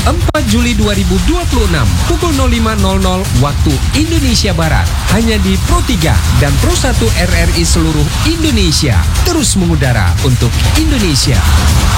4 Juli 2026 pukul 05.00 waktu Indonesia Barat. Hanya di Pro 3 dan Pro 1 RRI seluruh Indonesia. Terus mengudara untuk Indonesia.